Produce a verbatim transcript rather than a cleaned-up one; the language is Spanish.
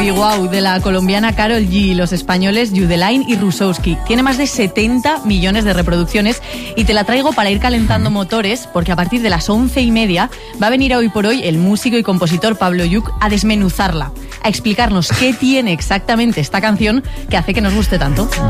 Wow, de la colombiana Karol G, los españoles Yudelain y Rusowski. Tiene más de setenta millones de reproducciones y te la traigo para ir calentando motores, porque a partir de las once y media va a venir a Hoy por Hoy el músico y compositor Pablo Lluch a desmenuzarla, a explicarnos qué tiene exactamente esta canción que hace que nos guste tanto.